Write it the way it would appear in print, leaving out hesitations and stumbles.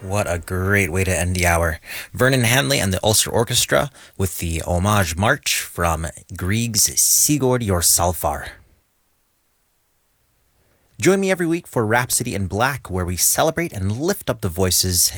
What a great way to end the hour. Vernon Hanley and the Ulster Orchestra with the Homage March from Grieg's Sigurd Jorsalfar. Join me every week for Rhapsody in Black, where we celebrate and lift up the voices